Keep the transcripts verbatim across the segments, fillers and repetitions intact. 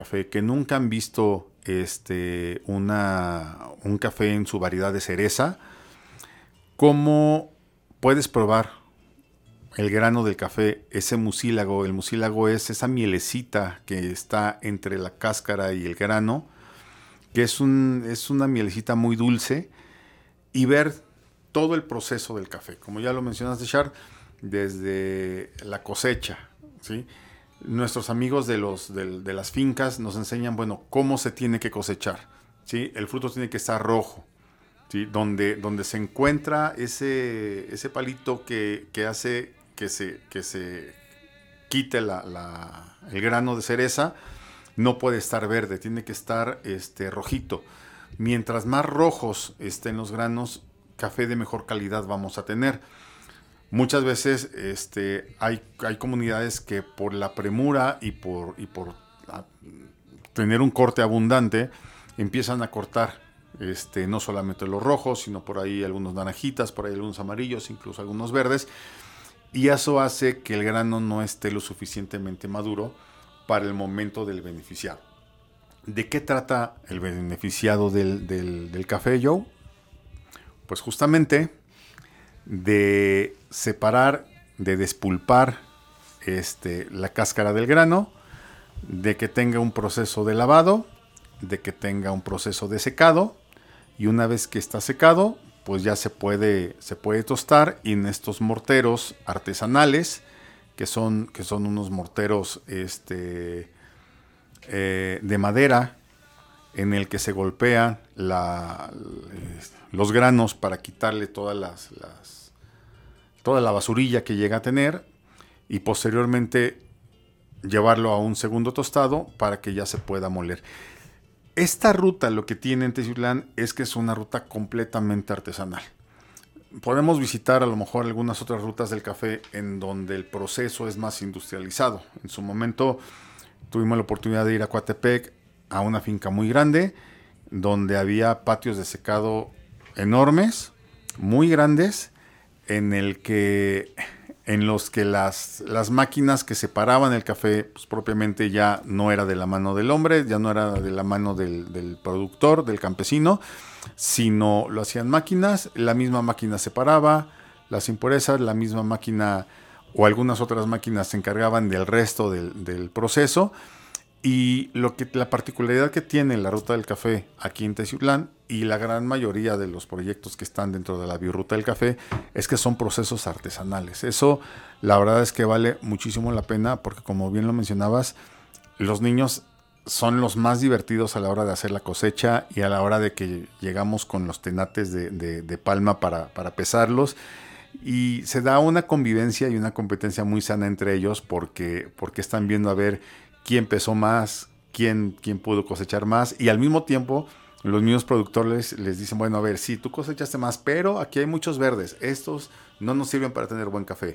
café, que nunca han visto este, una, un café en su variedad de cereza, ¿cómo puedes probar el grano del café, ese mucílago? El mucílago es esa mielecita que está entre la cáscara y el grano, que es, un, es una mielecita muy dulce, y ver todo el proceso del café. Como ya lo mencionaste, Char, desde la cosecha, ¿sí? Nuestros amigos de, los, de, de las fincas nos enseñan, bueno, cómo se tiene que cosechar, ¿sí? El fruto tiene que estar rojo, ¿sí? Donde, donde se encuentra ese, ese palito que, que hace que se, que se quite la, la, el grano de cereza, no puede estar verde, tiene que estar este, rojito. Mientras más rojos estén los granos, café de mejor calidad vamos a tener. Muchas veces este, hay, hay comunidades que por la premura y por, y por a, tener un corte abundante, empiezan a cortar este, no solamente los rojos, sino por ahí algunos naranjitas, por ahí algunos amarillos, incluso algunos verdes, y eso hace que el grano no esté lo suficientemente maduro para el momento del beneficiado. ¿De qué trata el beneficiado del, del, del café, Joe? Pues justamente de separar, de despulpar este, la cáscara del grano, de que tenga un proceso de lavado, de que tenga un proceso de secado, y una vez que está secado, pues ya se puede, se puede tostar, y en estos morteros artesanales, que son, que son unos morteros este, eh, de madera, en el que se golpean la, los granos para quitarle todas las, las, toda la basurilla que llega a tener, y posteriormente llevarlo a un segundo tostado para que ya se pueda moler. Esta ruta lo que tiene en Teciutlán es que es una ruta completamente artesanal. Podemos visitar a lo mejor algunas otras rutas del café en donde el proceso es más industrializado. En su momento tuvimos la oportunidad de ir a Coatepec, a una finca muy grande, donde había patios de secado enormes, muy grandes, en el que en los que las, las máquinas que separaban el café, pues propiamente ya no era de la mano del hombre, ya no era de la mano del, del productor, del campesino, sino lo hacían máquinas, la misma máquina separaba las impurezas, la misma máquina o algunas otras máquinas se encargaban del resto del, del proceso. Y lo que, la particularidad que tiene la ruta del café aquí en Teciutlán y la gran mayoría de los proyectos que están dentro de la biorruta del café es que son procesos artesanales. Eso la verdad es que vale muchísimo la pena, porque como bien lo mencionabas, los niños son los más divertidos a la hora de hacer la cosecha y a la hora de que llegamos con los tenates de, de, de palma para, para pesarlos. Y se da una convivencia y una competencia muy sana entre ellos, porque, porque están viendo a ver quién pesó más, quién, quién pudo cosechar más, y al mismo tiempo los mismos productores les dicen, bueno, a ver, sí, tú cosechaste más, pero aquí hay muchos verdes, estos no nos sirven para tener buen café.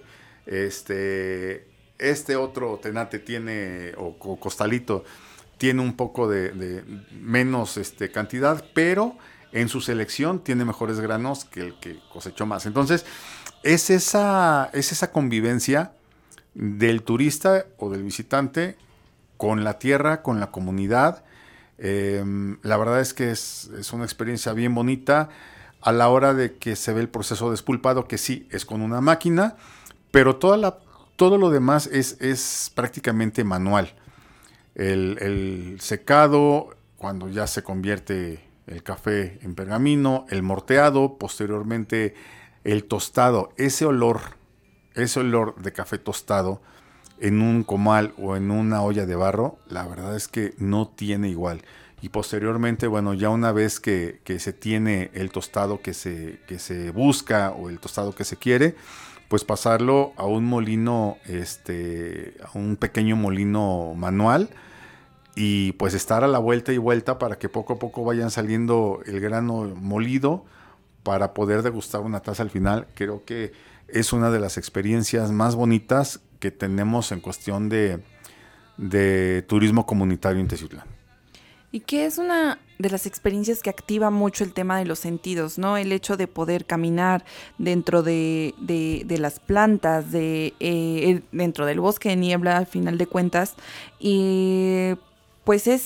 Este, este otro tenate tiene, o, o costalito, tiene un poco de, de menos este, cantidad, pero en su selección tiene mejores granos que el que cosechó más. Entonces, es esa, es esa convivencia del turista o del visitante con la tierra, con la comunidad. Eh, la verdad es que es, es una experiencia bien bonita a la hora de que se ve el proceso despulpado, que sí, es con una máquina, pero toda la, todo lo demás es, es prácticamente manual. El, el secado, cuando ya se convierte el café en pergamino, el morteado, posteriormente el tostado, ese olor, ese olor de café tostado en un comal o en una olla de barro, la verdad es que no tiene igual. Y posteriormente, bueno, ya una vez que, que se tiene el tostado que se, que se busca o el tostado que se quiere, pues pasarlo a un molino, este, a un pequeño molino manual, y pues estar a la vuelta y vuelta para que poco a poco vayan saliendo el grano molido para poder degustar una taza al final. Creo que es una de las experiencias más bonitas que tenemos en cuestión de, de turismo comunitario en Teciutlán. Y que es una de las experiencias que activa mucho el tema de los sentidos, ¿no? El hecho de poder caminar dentro de, de, de las plantas, de, eh, dentro del bosque de niebla, al final de cuentas, y pues es